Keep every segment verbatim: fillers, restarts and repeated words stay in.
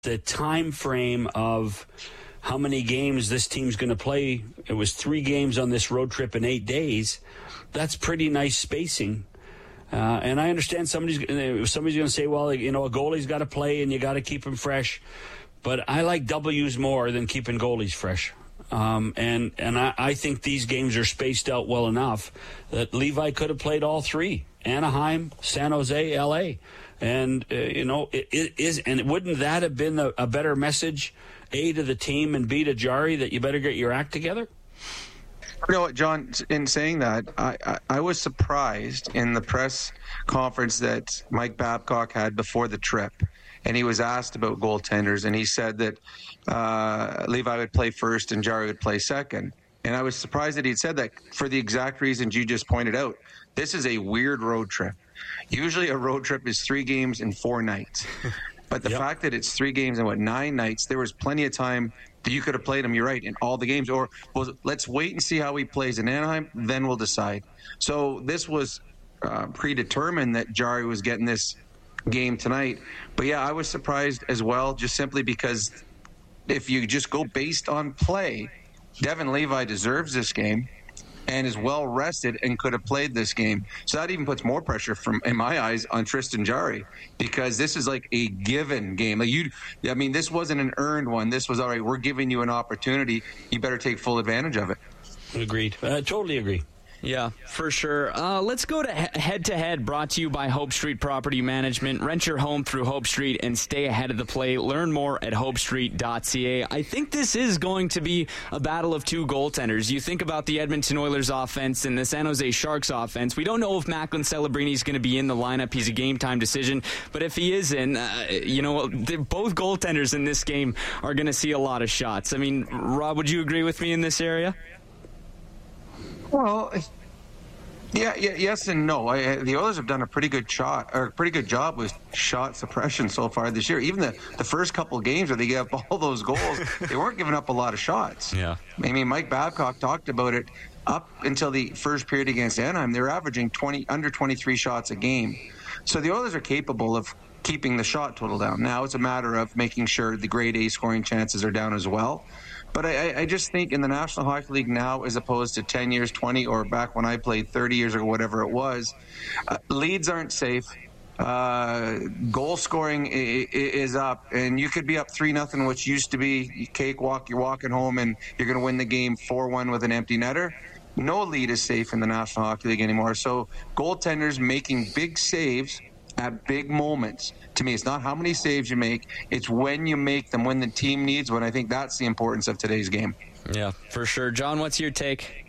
the time frame of how many games this team's going to play. It was three games on this road trip in eight days. That's pretty nice spacing. Uh, and I understand somebody's somebody's going to say, well, you know, a goalie's got to play and you got to keep him fresh. But I like W's more than keeping goalies fresh. Um, and and I, I think these games are spaced out well enough that Levi could have played all three: Anaheim, San Jose, L A. And uh, you know, it, it is. And wouldn't that have been a, a better message, A, to the team, and B, to Jarry, that you better get your act together? You know what, John, in saying that, I, I, I was surprised in the press conference that Mike Babcock had before the trip. And he was asked about goaltenders, and he said that uh, Levi would play first and Jarry would play second. And I was surprised that he'd said that for the exact reasons you just pointed out. This is a weird road trip. Usually a road trip is three games in four nights. But the yep. fact that it's three games in, what, nine nights, there was plenty of time that you could have played him, you're right, in all the games. Or, well, let's wait and see how he plays in Anaheim, then we'll decide. So this was uh, predetermined that Jarry was getting this game tonight. But yeah, I was surprised as well, just simply because if you just go based on play, Devon Levi deserves this game and is well rested and could have played this game. So that even puts more pressure, from in my eyes, on Tristan Jarry, because this is like a given game. Like you, I mean, this wasn't an earned one. This was, all right, we're giving you an opportunity. You better take full advantage of it. Agreed. Uh, totally agree. Yeah, for sure. Uh, let's go to Head to Head, brought to you by Hope Street Property Management. Rent your home through Hope Street and stay ahead of the play. Learn more at hope street dot c a. I think this is going to be a battle of two goaltenders. You think about the Edmonton Oilers offense and the San Jose Sharks offense. We don't know if Macklin Celebrini is going to be in the lineup. He's a game-time decision. But if he is in, uh, you know, both goaltenders in this game are going to see a lot of shots. I mean, Rob, would you agree with me in this area? Well, yeah, yeah, yes and no. I, the Oilers have done a pretty good shot, or a pretty good job with shot suppression so far this year. Even the, the first couple of games where they gave up all those goals, they weren't giving up a lot of shots. Yeah. I mean, Mike Babcock talked about it. Up until the first period against Anaheim, they were averaging twenty under twenty-three shots a game. So the Oilers are capable of keeping the shot total down. Now it's a matter of making sure the grade A scoring chances are down as well. But I, I just think in the National Hockey League now, as opposed to ten years, twenty, or back when I played thirty years or whatever it was, uh, leads aren't safe. Uh, goal scoring I- I- is up, and you could be up three nothing, which used to be cakewalk. You're walking home, and you're going to win the game four one with an empty netter. No lead is safe in the National Hockey League anymore. So goaltenders making big saves at big moments. To me, it's not how many saves you make, it's when you make them, when the team needs one. I think that's the importance of today's game. Yeah, for sure. John, what's your take?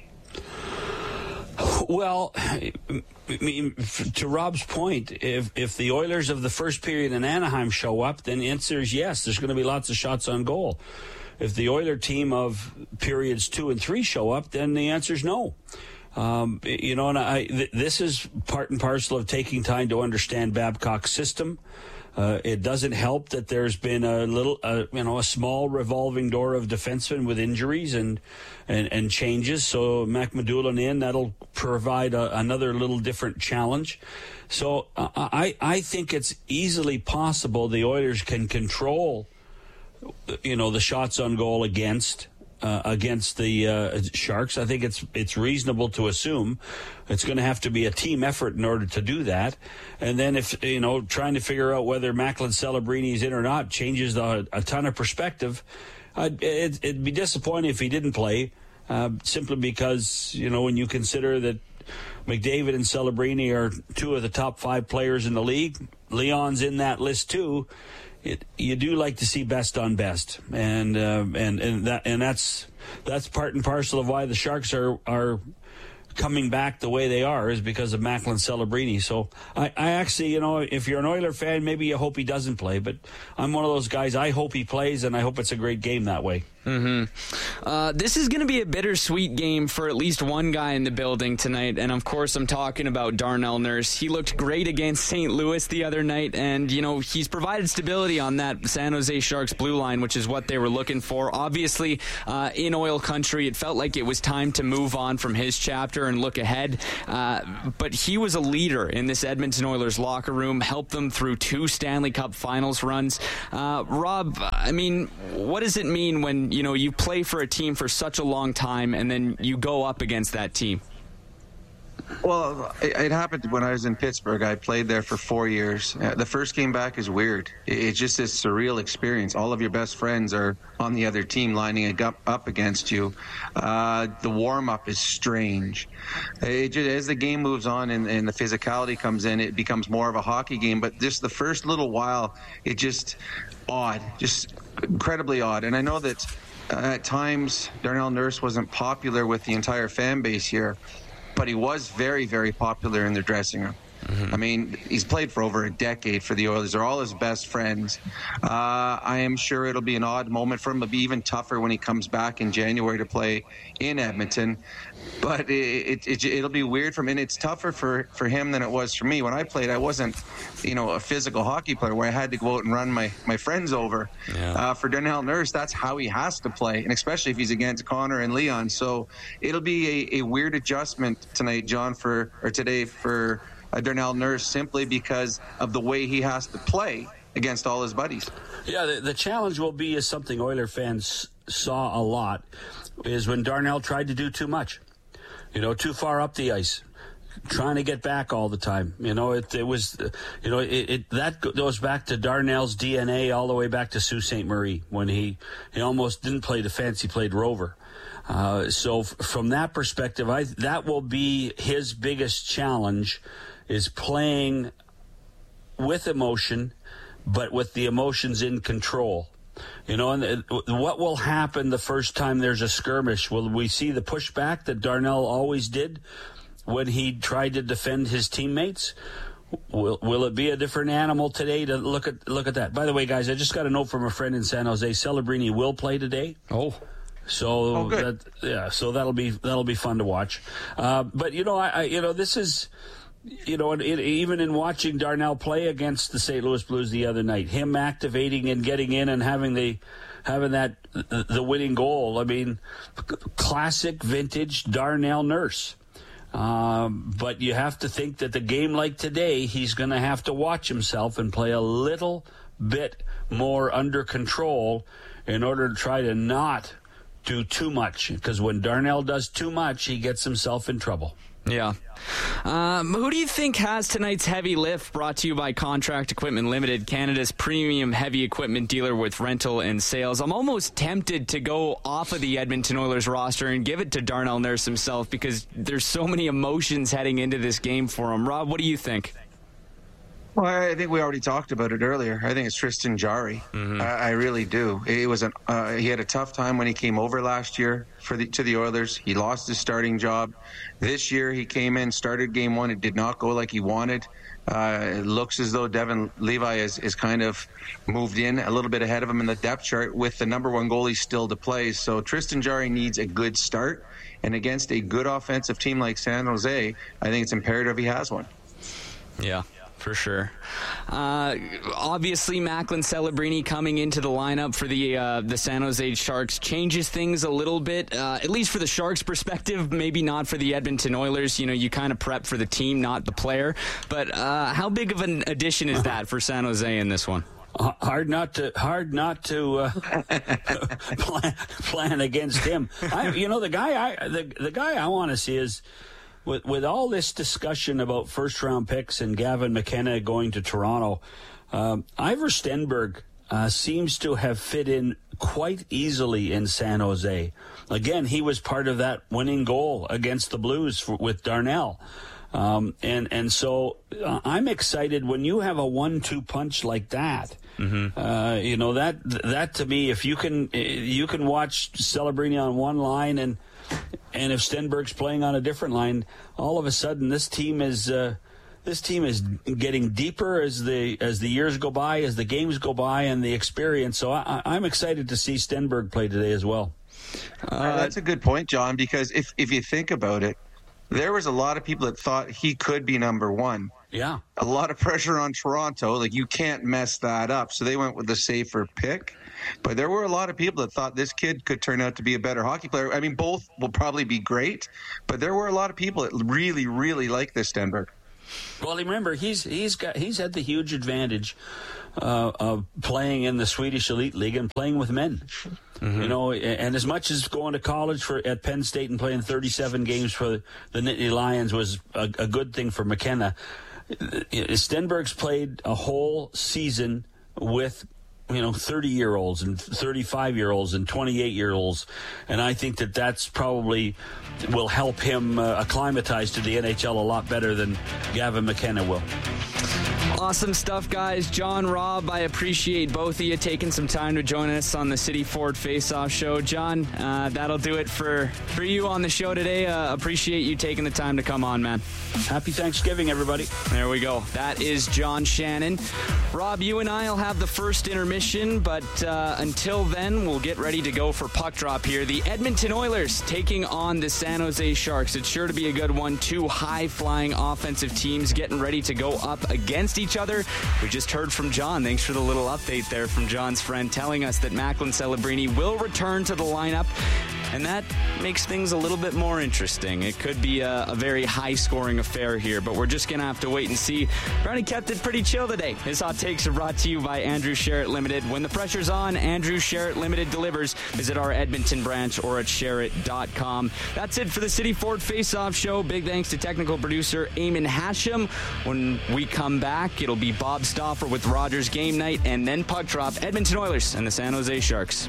Well, I mean, to Rob's point, if if the Oilers of the first period in Anaheim show up, then the answer is yes, there's going to be lots of shots on goal. If the Oiler team of periods two and three show up, then the answer is no. Um, you know, and I, th- this is part and parcel of taking time to understand Babcock's system. Uh, it doesn't help that there's been a little, uh, you know, a small revolving door of defensemen with injuries and and, and changes. So McMadulan in, that'll provide a, another little different challenge. So uh, I I think it's easily possible the Oilers can control, you know, the shots on goal against. Uh, against the uh, Sharks. I think it's it's reasonable to assume it's going to have to be a team effort in order to do that. And then if, you know, trying to figure out whether Macklin Celebrini is in or not changes the, a ton of perspective. Uh, it, it'd be disappointing if he didn't play, uh, simply because, you know, when you consider that McDavid and Celebrini are two of the top five players in the league, Leon's in that list too. It, you do like to see best on best, and uh, and and that and that's that's part and parcel of why the Sharks are are coming back the way they are, is because of Macklin Celebrini. So I, I actually, you know, if you're an Oiler fan, maybe you hope he doesn't play, but I'm one of those guys. I hope he plays, and I hope it's a great game that way. Mm-hmm. Uh, this is going to be a bittersweet game for at least one guy in the building tonight, and of course I'm talking about Darnell Nurse. He looked great against Saint Louis the other night, and you know he's provided stability on that San Jose Sharks blue line, which is what they were looking for. Obviously, uh, in oil country, it felt like it was time to move on from his chapter and look ahead, uh, but he was a leader in this Edmonton Oilers locker room, helped them through two Stanley Cup Finals runs. Uh, Rob, I mean, what does it mean when you know you play for a team for such a long time and then you go up against that team? Well, it, it happened when I was in Pittsburgh. I played there for four years. Uh, the first game back is weird. It, it's just this surreal experience. All of your best friends are on the other team lining up, up against you. Uh, the warm-up is strange. It just, as the game moves on and, and the physicality comes in, it becomes more of a hockey game. But just the first little while, it just odd, just incredibly odd. And I know that uh, at times Darnell Nurse wasn't popular with the entire fan base here, but he was very, very popular in the dressing room. Mm-hmm. I mean, he's played for over a decade for the Oilers. They're all his best friends. Uh, I am sure it'll be an odd moment for him. It'll be even tougher when he comes back in January to play in Edmonton. But it, it, it, it'll be weird for him. And it's tougher for, for him than it was for me. When I played, I wasn't, you know, a physical hockey player where I had to go out and run my, my friends over. Yeah. Uh, for Darnell Nurse, that's how he has to play, and especially if he's against Connor and Leon. So it'll be a, a weird adjustment tonight, John, for or today for uh, Darnell Nurse, simply because of the way he has to play against all his buddies. Yeah, the, the challenge will be, is something Oiler fans saw a lot, is when Darnell tried to do too much. You know, too far up the ice, trying to get back all the time. You know, it, it was, you know, it, it that goes back to Darnell's D N A all the way back to Sault Ste. Marie, when he, he almost didn't play defense, he played rover. Uh, so f- from that perspective, I that will be his biggest challenge, is playing with emotion, but with the emotions in control. You know, and it, what will happen the first time there's a skirmish? Will we see the pushback that Darnell always did when he tried to defend his teammates? Will will it be a different animal today? To look at look at that. By the way, guys, I just got a note from a friend in San Jose. Celebrini will play today. Oh. So oh, good. That, yeah, so that'll be that'll be fun to watch. Uh, but you know, I, I you know this is. You know, it, even in watching Darnell play against the Saint Louis Blues the other night, him activating and getting in and having the having that the winning goal. I mean, classic vintage Darnell Nurse. Um, but you have to think that the game like today, he's going to have to watch himself and play a little bit more under control in order to try to not do too much. Because when Darnell does too much, he gets himself in trouble. Yeah. Um, who do you think has tonight's heavy lift? Brought to you by Contract Equipment Limited, Canada's premium heavy equipment dealer with rental and sales. I'm almost tempted to go off of the Edmonton Oilers roster and give it to Darnell Nurse himself, because there's so many emotions heading into this game for him. Rob, what do you think? Well, I think we already talked about it earlier. I think it's Tristan Jarry. Mm-hmm. I, I really do. It was an uh, he had a tough time when he came over last year for the to the Oilers. He lost his starting job. This year he came in, started game one. It did not go like he wanted. Uh, it looks as though Devin Levi is, is kind of moved in a little bit ahead of him in the depth chart, with the number one goalie still to play. So Tristan Jarry needs a good start, and against a good offensive team like San Jose, I think it's imperative he has one. Yeah. For sure. Uh, obviously, Macklin Celebrini coming into the lineup for the uh, the San Jose Sharks changes things a little bit, uh, at least for the Sharks' perspective, maybe not for the Edmonton Oilers. You know, you kind of prep for the team, not the player. But uh, how big of an addition is that for San Jose in this one? Hard not to, hard not to uh, plan, plan against him. I, you know, the guy I the the guy I want to see is. With with all this discussion about first-round picks and Gavin McKenna going to Toronto, um, Ivor Stenberg uh, seems to have fit in quite easily in San Jose. Again, he was part of that winning goal against the Blues for, with Darnell. Um, and, and so uh, I'm excited when you have a one two punch like that. Mm-hmm. Uh, you know, that that to me, if you can you can watch Celebrini on one line and And if Stenberg's playing on a different line, all of a sudden this team is uh, this team is getting deeper as the as the years go by, as the games go by, and the experience. So I, I'm excited to see Stenberg play today as well. Uh, that's a good point, John, because if, if you think about it, there was a lot of people that thought he could be number one. Yeah. A lot of pressure on Toronto. Like, you can't mess that up. So they went with the safer pick. But there were a lot of people that thought this kid could turn out to be a better hockey player. I mean, both will probably be great, but there were a lot of people that really, really like this Stenberg. Well, remember, he's he's got he's had the huge advantage uh, of playing in the Swedish Elite League and playing with men. Mm-hmm. You know, and as much as going to college for at Penn State and playing thirty-seven games for the Nittany Lions was a, a good thing for McKenna, Stenberg's played a whole season with, you know, thirty-year-olds and thirty-five-year-olds and twenty-eight-year-olds, and I think that that's probably will help him uh, acclimatize to the N H L a lot better than Gavin McKenna will. Awesome stuff, guys. John, Rob, I appreciate both of you taking some time to join us on the City Ford Face-Off Show. John, uh, that'll do it for, for you on the show today. Uh, appreciate you taking the time to come on, man. Happy Thanksgiving, everybody. There we go. That is John Shannon. Rob, you and I will have the first intermission, but uh, until then, we'll get ready to go for puck drop here. The Edmonton Oilers taking on the San Jose Sharks. It's sure to be a good one. Two high-flying offensive teams getting ready to go up against each other. We just heard from John. Thanks for the little update there from John's friend telling us that Macklin Celebrini will return to the lineup, and that makes things a little bit more interesting. It could be a, a very high-scoring affair here, but we're just going to have to wait and see. Brownie kept it pretty chill today. His hot takes are brought to you by Andrew Sherritt Limited. When the pressure's on, Andrew Sherritt Limited delivers. Visit our Edmonton branch or at sherritt dot com. That's it for the City Ford Face-Off Show. Big thanks to technical producer Eamon Hashem. When we come back, it'll be Bob Stauffer with Rogers Game Night, and then puck drop, Edmonton Oilers and the San Jose Sharks.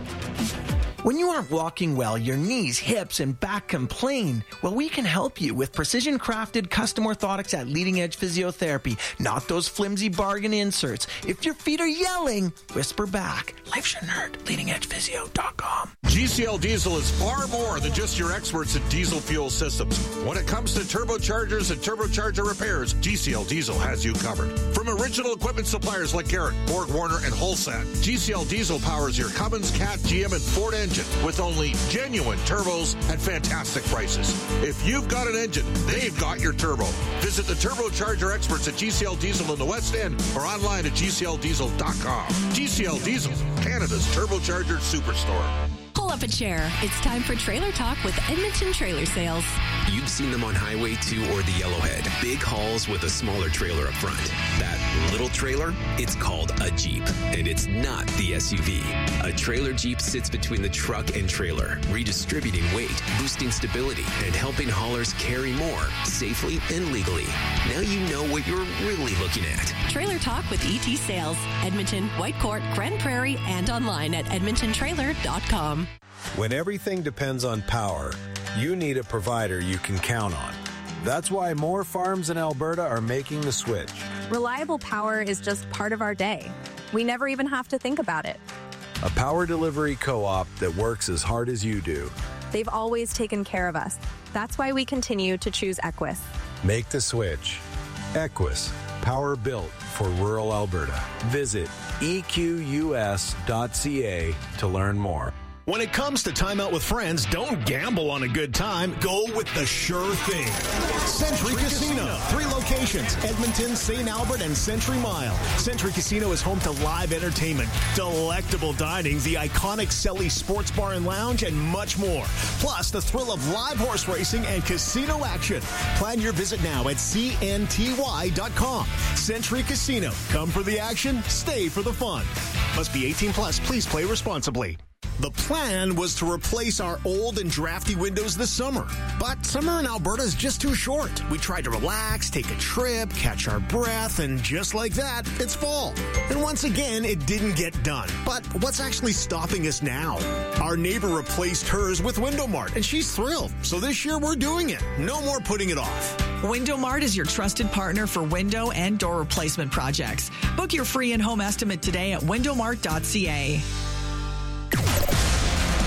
When you aren't walking well, your knees, hips, and back complain. Well, we can help you with precision-crafted custom orthotics at Leading Edge Physiotherapy, not those flimsy bargain inserts. If your feet are yelling, whisper back. Life's your nerd. leading edge physio dot com. G C L Diesel is far more than just your experts in diesel fuel systems. When it comes to turbochargers and turbocharger repairs, G C L Diesel has you covered. From original equipment suppliers like Garrett, Borg Warner, and Holsat, G C L Diesel powers your Cummins, Cat, G M, and Ford engine with only genuine turbos at fantastic prices. If you've got an engine, they've got your turbo. Visit the turbocharger experts at G C L Diesel in the West End or online at G C L diesel dot com. G C L Diesel, Canada's turbocharger superstore. Pull up a chair. It's time for Trailer Talk with Edmonton Trailer Sales. You've seen them on Highway two or the Yellowhead. Big hauls with a smaller trailer up front. That little trailer, it's called a Jeep, and it's not the S U V. A trailer Jeep sits between the truck and trailer, redistributing weight, boosting stability, and helping haulers carry more safely and legally. Now you know what you're really looking at. Trailer Talk with E T Sales. Edmonton, Whitecourt, Grand Prairie, and online at edmonton trailer dot com. When everything depends on power, you need a provider you can count on. That's why more farms in Alberta are making the switch. Reliable power is just part of our day. We never even have to think about it. A power delivery co-op that works as hard as you do. They've always taken care of us. That's why we continue to choose Equus. Make the switch. Equus, power built for rural Alberta. Visit E Q U S dot C A to learn more. When it comes to time out with friends, don't gamble on a good time. Go with the sure thing. Century Casino. Three locations, Edmonton, Saint Albert, and Century Mile. Century Casino is home to live entertainment, delectable dining, the iconic Selly Sports Bar and Lounge, and much more. Plus, the thrill of live horse racing and casino action. Plan your visit now at C N T Y dot com. Century Casino. Come for the action, stay for the fun. Must be eighteen plus. Please play responsibly. The plan was to replace our old and drafty windows this summer. But summer in Alberta is just too short. We tried to relax, take a trip, catch our breath, and just like that, it's fall. And once again, it didn't get done. But what's actually stopping us now? Our neighbor replaced hers with Window Mart, and she's thrilled. So this year, we're doing it. No more putting it off. Window Mart is your trusted partner for window and door replacement projects. Book your free in-home estimate today at window mart dot c a.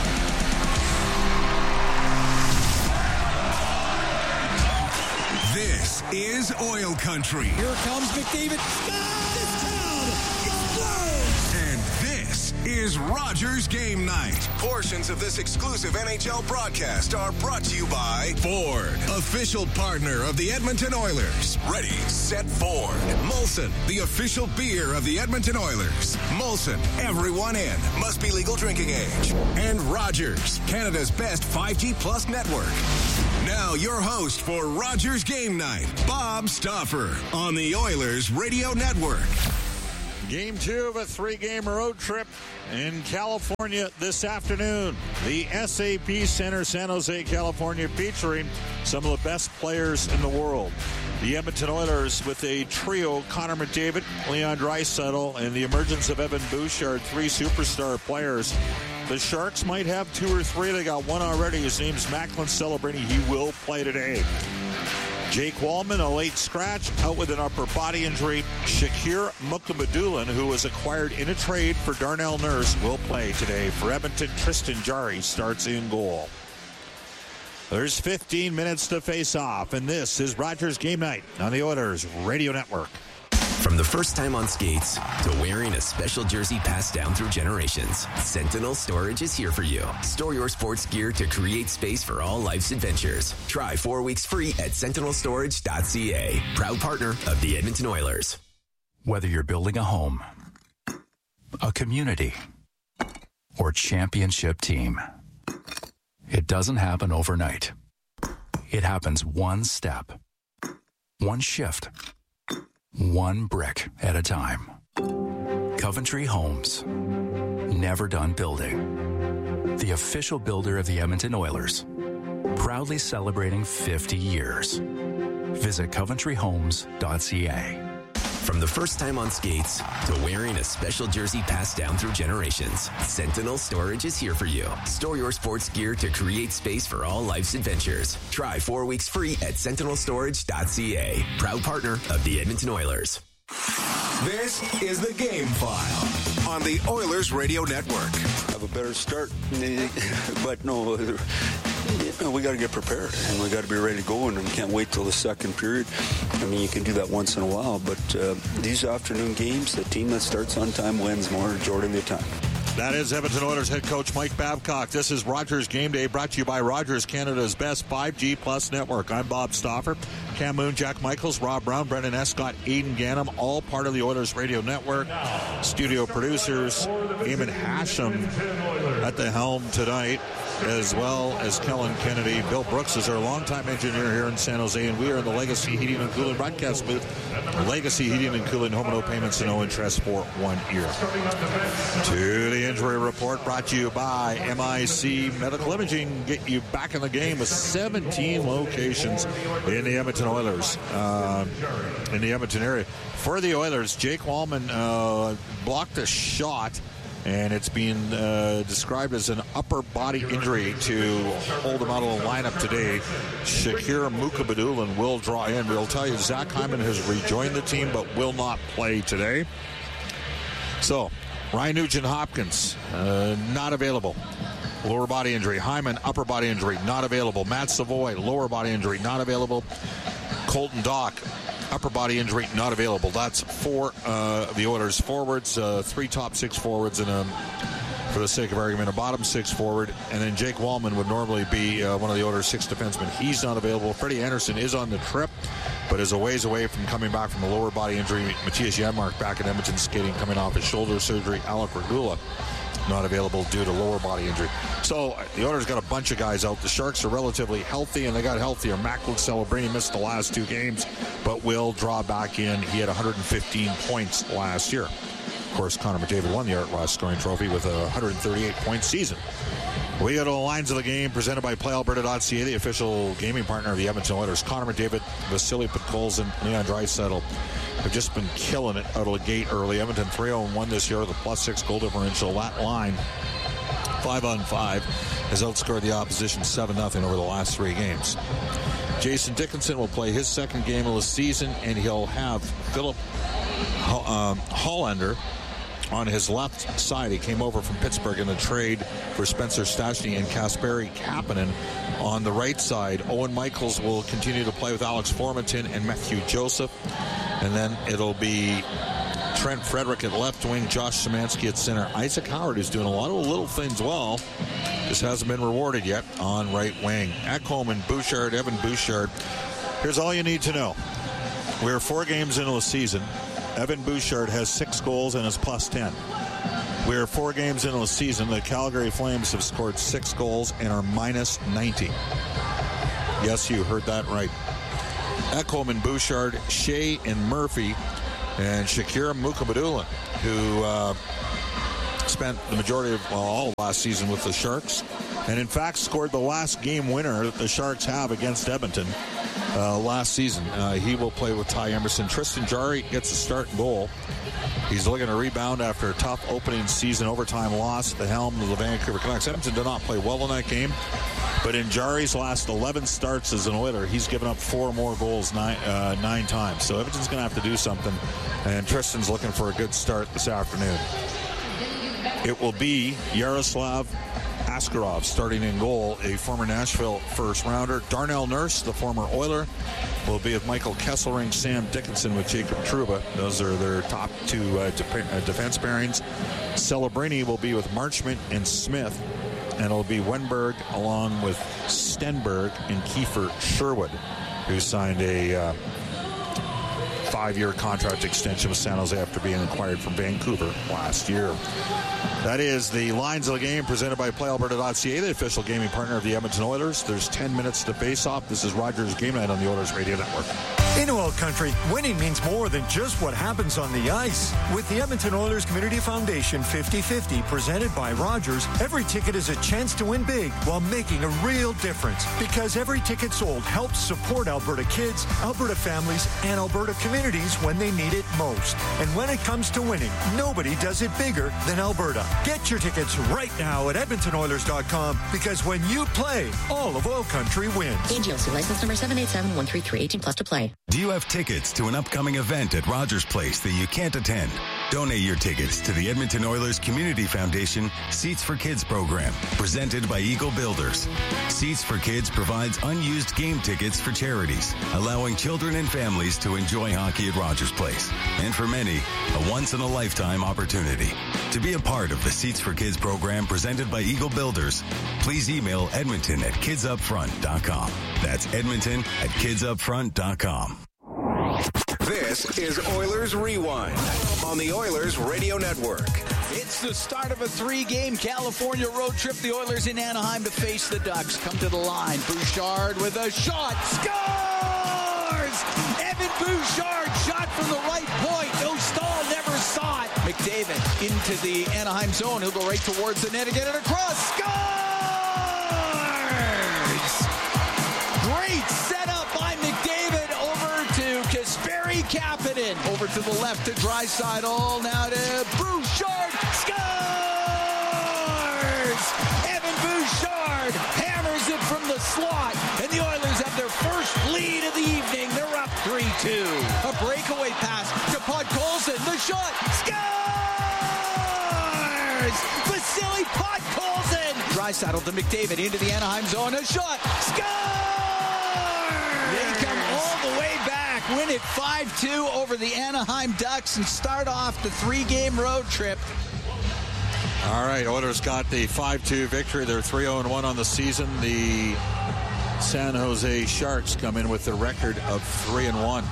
This This is Oil Country. Here comes McDavid. This town explodes! And this is Rogers Game Night. Portions of this exclusive N H L broadcast are brought to you by Ford, official partner of the Edmonton Oilers. Ready, set, Ford. Molson, the official beer of the Edmonton Oilers. Molson, everyone in. Must be legal drinking age. And Rogers, Canada's best five G Plus network. Now your host for Rogers Game Night, Bob Stauffer, on the Oilers Radio Network. Game two of a three-game road trip in California this afternoon. The S A P Center, San Jose, California, featuring some of the best players in the world. The Edmonton Oilers with a trio, Connor McDavid, Leon Draisaitl, and the emergence of Evan Bouchard, three superstar players. The Sharks might have two or three. They got one already. His name's Macklin Celebrini. He will play today. Jake Wallman, a late scratch, out with an upper body injury. Shakir Mukhamadullin, who was acquired in a trade for Darnell Nurse, will play today. For Edmonton, Tristan Jarry starts in goal. There's fifteen minutes to face off, and this is Rogers Game Night on the Oilers Radio Network. From the first time on skates to wearing a special jersey passed down through generations, Sentinel Storage is here for you. Store your sports gear to create space for all life's adventures. Try four weeks free at sentinel storage dot c a. Proud partner of the Edmonton Oilers. Whether you're building a home, a community, or championship team, it doesn't happen overnight. It happens one step, one shift, one brick at a time. Coventry Homes. Never done building. The official builder of the Edmonton Oilers. Proudly celebrating fifty years. Visit coventry homes dot c a. From the first time on skates to wearing a special jersey passed down through generations, Sentinel Storage is here for you. Store your sports gear to create space for all life's adventures. Try four weeks free at sentinel storage dot c a. Proud partner of the Edmonton Oilers. This is the Game File on the Oilers Radio Network. Have a better start, but no, we got to get prepared and we got to be ready to go, and we can't wait till the second period. I mean, you can do that once in a while, but uh, these afternoon games, the team that starts on time wins more majority of the time. That is Edmonton Oilers head coach Mike Babcock. This is Rogers Game Day, brought to you by Rogers, Canada's best five G Plus network. I'm Bob Stauffer. Cam Moon, Jack Michaels, Rob Brown, Brendan Escott, Aidan Gannam, all part of the Oilers Radio Network. Studio producers, Eamon Hashem at the helm tonight, as well as Kellen Kennedy. Bill Brooks is our longtime engineer here in San Jose, and we are in the Legacy Heating and Cooling broadcast booth. Legacy Heating and Cooling, home no payments and no interest for one year. To the injury report, brought to you by M I C Medical Imaging. Get you back in the game with seventeen locations in the Edmonton Oilers, uh, in the Edmonton area. For the Oilers, Jake Wallman uh, blocked a shot, and it's being uh, described as an upper body injury to hold him out of the lineup today. Shakir Mukhamadullin will draw in. We'll tell you, Zach Hyman has rejoined the team but will not play today. So, Ryan Nugent-Hopkins, uh, not available. Lower body injury. Hyman, upper body injury, not available. Matt Savoy, lower body injury, not available. Colton Dock, upper body injury, not available. That's four uh, the Oilers forwards, uh, three top six forwards, and um, for the sake of argument, a bottom six forward. And then Jake Wallman would normally be uh, one of the Oilers' six defensemen. He's not available. Freddie Anderson is on the trip, but is a ways away from coming back from a lower body injury. Matthias Janmark back in Edmonton skating, coming off his shoulder surgery. Alec Regula not available due to lower body injury. So the Oilers got a bunch of guys out. The Sharks are relatively healthy, and they got healthier. Macklin Celebrini missed the last two games, but will draw back in. He had one hundred fifteen points last year. Of course, Connor McDavid won the Art Ross scoring trophy with a one hundred thirty-eight point season. We go to the lines of the game presented by play alberta dot c a, the official gaming partner of the Edmonton Oilers. Connor McDavid, Vasily Podkolzin, Leon Draisaitl have just been killing it out of the gate early. Edmonton three oh one this year with a plus six goal differential. That line, five on five, has outscored the opposition seven nothing over the last three games. Jason Dickinson will play his second game of the season, and he'll have Philip um, Hollander on his left side. He came over from Pittsburgh in a trade for Spencer Stastny and Kasperi Kapanen on the right side. Owen Michaels will continue to play with Alex Formenton and Matthew Joseph. And then it'll be Trent Frederick at left wing, Josh Szymanski at center. Isaac Howard, who's doing a lot of little things well, just hasn't been rewarded yet on right wing. Ekholm and Bouchard, Evan Bouchard. Here's all you need to know. We're four games into the season. Evan Bouchard has six goals and is plus ten. We're four games into the season. The Calgary Flames have scored six goals and are minus ninety. Yes, you heard that right. Ekholm and Bouchard, Shea and Murphy, and Shakira Mukhamadullin, who uh, spent the majority of, well, all of last season with the Sharks, and in fact scored the last game winner that the Sharks have against Edmonton uh, last season. Uh, he will play with Ty Emerson. Tristan Jarry gets a start and goal. He's looking to rebound after a tough opening season overtime loss at the helm of the Vancouver Canucks. Edmonton did not play well in that game, but in Jarry's last eleven starts as an Oiler, he's given up four more goals nine, uh, nine times. So Edmonton's going to have to do something, and Tristan's looking for a good start this afternoon. It will be Yaroslav Askarov starting in goal, a former Nashville first-rounder. Darnell Nurse, the former Oiler, will be with Michael Kesselring, Sam Dickinson with Jacob Trouba. Those are their top two uh, de- uh, defense pairings. Celebrini will be with Marchment and Smith, and it'll be Wenberg along with Stenberg and Kiefer Sherwood, who signed a uh, five-year contract extension with San Jose after being acquired from Vancouver last year. That is the lines of the game presented by play alberta dot c a, the official gaming partner of the Edmonton Oilers. There's ten minutes to face off. This is Rogers Game Night on the Oilers Radio Network. In Oil Country, winning means more than just what happens on the ice. With the Edmonton Oilers Community Foundation fifty fifty presented by Rogers, every ticket is a chance to win big while making a real difference. Because every ticket sold helps support Alberta kids, Alberta families, and Alberta communities when they need it most. And when it comes to winning, nobody does it bigger than Alberta. Get your tickets right now at edmonton oilers dot com, because when you play, all of Oil Country wins. A G L C license number seven eight seven one three three, eighteen plus to play. Do you have tickets to an upcoming event at Rogers Place that you can't attend? Donate your tickets to the Edmonton Oilers Community Foundation Seats for Kids program, presented by Eagle Builders. Seats for Kids provides unused game tickets for charities, allowing children and families to enjoy hockey at Rogers Place. And for many, a once-in-a-lifetime opportunity. To be a part of the Seats for Kids program presented by Eagle Builders, please email Edmonton at kids up front dot com. That's Edmonton at kids up front dot com. This is Oilers Rewind on the Oilers Radio Network. It's the start of a three-game California road trip. The Oilers in Anaheim to face the Ducks. Come to the line. Bouchard with a shot. Scores! Evan Bouchard shot from the right point. No stall, never saw it. McDavid into the Anaheim zone. He'll go right towards the net again and across. Scores! Great setup by McDavid over to Kasperi Kapanen. Over to the left to Draisaitl. Now to Bouchard. Scores! Evan Bouchard hammers it from the slot. And the Oilers have their first lead of the evening. They're up three two. A breakaway pass to Podkolzin. The shot. Scores! Vasily Podkolzin. Draisaitl to McDavid into the Anaheim zone. A shot. Scores! They come all the way back, win it five two over the Anaheim Ducks, and start off the three-game road trip. All right, Oilers got the five two victory. They're three oh one on the season. The San Jose Sharks come in with the record of three and one,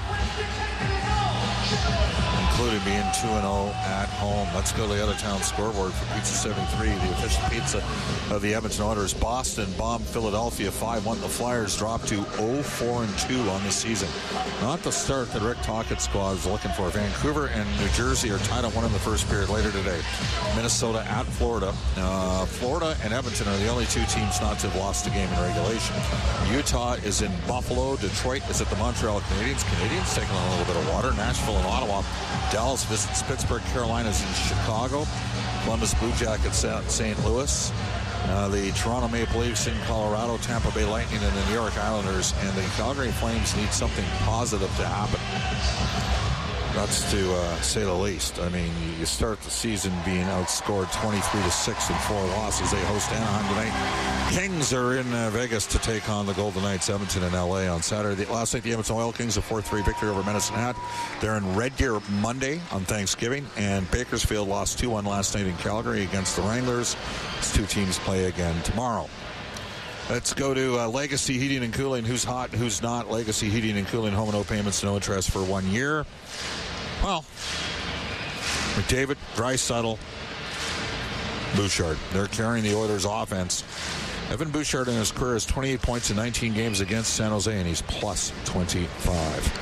including being two and oh at home. Let's go to the other town scoreboard for Pizza seventy-three, the official pizza of the Edmonton Oilers. Boston bombed Philadelphia five one. The Flyers dropped to oh four and two on the season. Not the start that Rick Tockett's squad was looking for. Vancouver and New Jersey are tied at one in the first period later today. Minnesota at Florida. Uh, Florida and Edmonton are the only two teams not to have lost a game in regulation. Utah is in Buffalo. Detroit is at the Montreal Canadiens. Canadiens taking on a little bit of water. Nashville and Ottawa. Dallas visits Pittsburgh. Carolina's in Chicago. Columbus Blue Jackets at Saint Louis. Uh, the Toronto Maple Leafs in Colorado. Tampa Bay Lightning and the New York Islanders. And the Calgary Flames need something positive to happen. That's to uh, say the least. I mean, you start the season being outscored twenty-three to six and four losses. They host Anaheim tonight. Kings are in uh, Vegas to take on the Golden Knights, Edmonton and L A on Saturday. Last night, the Edmonton Oil Kings a four three victory over Medicine Hat. They're in Red Deer Monday on Thanksgiving, and Bakersfield lost two one last night in Calgary against the Wranglers. These two teams play again tomorrow. Let's go to uh, Legacy Heating and Cooling. Who's hot, who's not? Legacy Heating and Cooling, home and no payments, no interest for one year. Well, McDavid, Draisaitl, Bouchard. They're carrying the Oilers' offense. Evan Bouchard in his career has twenty-eight points in nineteen games against San Jose, and he's plus twenty-five.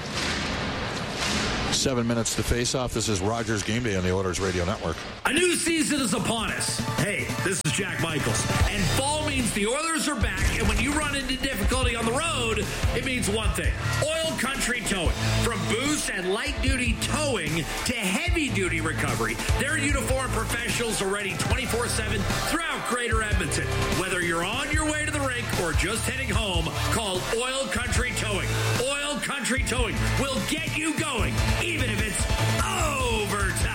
Seven minutes to face off. This is Rogers Game Day on the Oilers Radio Network. A new season is upon us. Hey, this is Jack Michaels. And fall means the Oilers are back, and when you run into difficulty on the road, it means one thing. Oil Country Towing. From boost and light-duty towing to heavy-duty recovery, their uniformed professionals are ready twenty-four seven throughout Greater Edmonton. Whether you're on your way to the rink or just heading home, call Oil Country Towing. Oil Country Towing will get you going, even if it's overtime.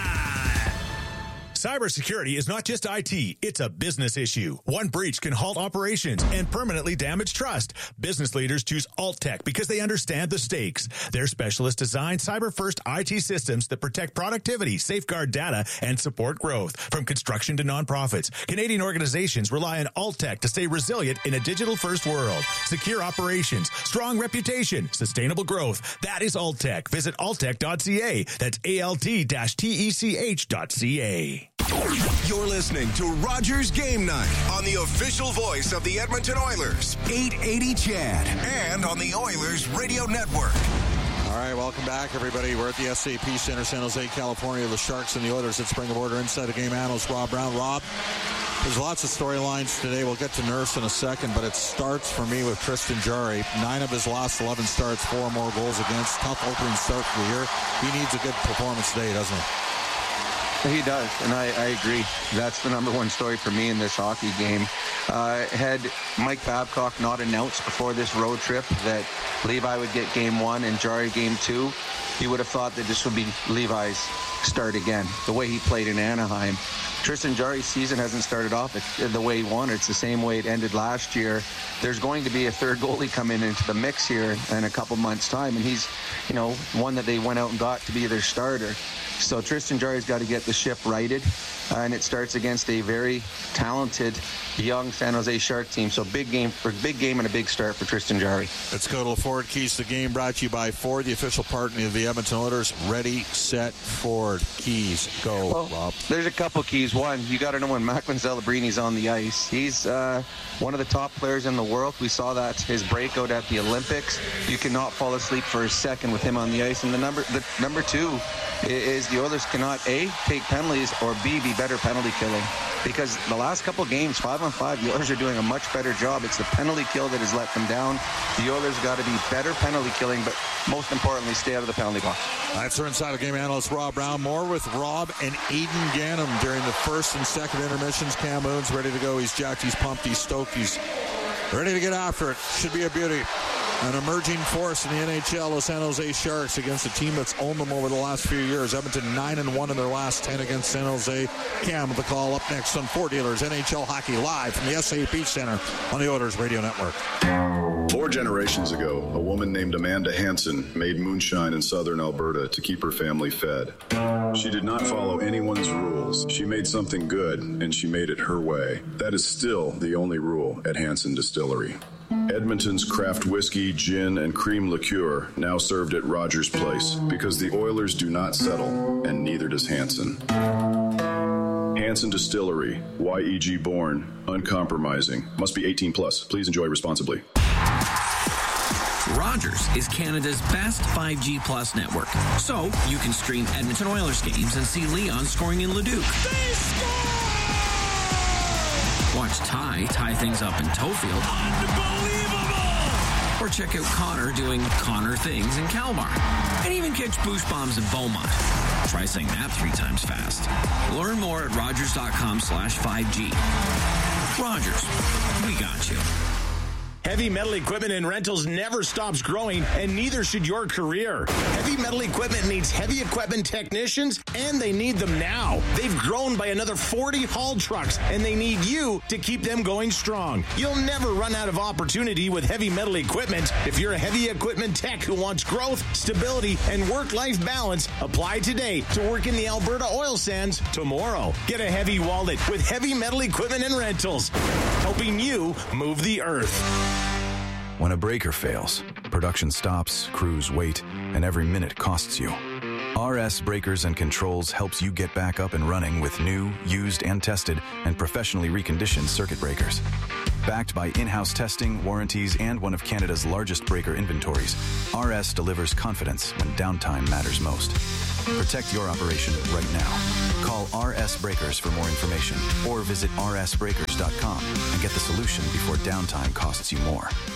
Cybersecurity is not just I T, it's a business issue. One breach can halt operations and permanently damage trust. Business leaders choose Alt-Tech because they understand the stakes. Their specialists design cyber-first I T systems that protect productivity, safeguard data, and support growth. From construction to nonprofits, Canadian organizations rely on Alt-Tech to stay resilient in a digital-first world. Secure operations, strong reputation, sustainable growth. That is Alt-Tech. Visit alt tech dot c a. That's A L T T E C H dot C A. You're listening to Rogers Game Night on the official voice of the Edmonton Oilers, eight eighty C H A D, and on the Oilers Radio Network. All right, welcome back, everybody. We're at the S A P Center, San Jose, California. The Sharks and the Oilers at Spring of Order. Inside the game analyst, Rob Brown. Rob, there's lots of storylines today. We'll get to Nurse in a second, but it starts for me with Tristan Jarry. Nine of his last eleven starts, four more goals against. Tough opening start for the year. He needs a good performance today, doesn't he? He does, and I, I agree. That's the number one story for me in this hockey game. Uh, had Mike Babcock not announced before this road trip that Levi would get game one and Jarry game two, you would have thought that this would be Levi's start again, the way he played in Anaheim. Tristan Jarry's season hasn't started off the way he wanted. It's the same way it ended last year. There's going to be a third goalie coming into the mix here in a couple months' time, and he's, you know, one that they went out and got to be their starter. So Tristan Jarry's got to get the ship righted, uh, and it starts against a very talented young San Jose Shark team. So big game for big game and a big start for Tristan Jarry. Let's go to the Ford Keys. The game brought to you by Ford, the official partner of the Edmonton Oilers. Ready, set, Ford. Keys, go, well, Rob. There's a couple keys. One, you got to know when Macklin Celebrini's on the ice. He's uh, one of the top players in the world. We saw that his breakout at the Olympics. You cannot fall asleep for a second with him on the ice. And the number, the number two is the Oilers cannot A, take penalties, or B, be better penalty killing. Because the last couple games, five on five, the Oilers are doing a much better job. It's the penalty kill that has let them down. The Oilers got to be better penalty killing, but most importantly, stay out of the penalty box. That's our Inside the Game analyst, Rob Brown. More with Rob and Aiden Gannum during the first and second intermissions. Cam Moon's ready to go. He's jacked, he's pumped, he's stoked, he's ready to get after it. Should be a beauty. An emerging force in the N H L, the San Jose Sharks, against a team that's owned them over the last few years. Edmonton nine and one in their last ten against San Jose. Cam with the call up next on Four Dealers N H L Hockey live from the S A P Center on the Oilers Radio Network. Four generations ago, a woman named Amanda Hansen made moonshine in southern Alberta to keep her family fed. She did not follow anyone's rules. She made something good, and she made it her way. That is still the only rule at Hansen Distillery. Edmonton's craft whiskey, gin, and cream liqueur now served at Rogers Place because the Oilers do not settle, and neither does Hansen. Hansen Distillery, Y E G born, uncompromising. Must be eighteen plus. Please enjoy responsibly. Rogers is Canada's best five G Plus network. So you can stream Edmonton Oilers games and see Leon scoring in Leduc. Watch Ty tie things up in Tofield. Unbelievable! Or check out Connor doing Connor things in Kalmar. And even catch boost bombs in Beaumont. Try saying that three times fast. Learn more at rogers.com slash 5G. Rogers, we got you. Heavy Metal Equipment and Rentals never stops growing, and neither should your career. Heavy Metal Equipment needs heavy equipment technicians, and they need them now. They've grown by another forty haul trucks, and they need you to keep them going strong. You'll never run out of opportunity with Heavy Metal Equipment. If you're a heavy equipment tech who wants growth, stability, and work-life balance, apply today to work in the Alberta oil sands tomorrow. Get a heavy wallet with Heavy Metal Equipment and Rentals, helping you move the earth. When a breaker fails, production stops, crews wait, and every minute costs you. R S Breakers and Controls helps you get back up and running with new, used, and tested, and professionally reconditioned circuit breakers. Backed by in-house testing, warranties, and one of Canada's largest breaker inventories, R S delivers confidence when downtime matters most. Protect your operation right now. Call R S Breakers for more information or visit r s breakers dot com and get the solution before downtime costs you more.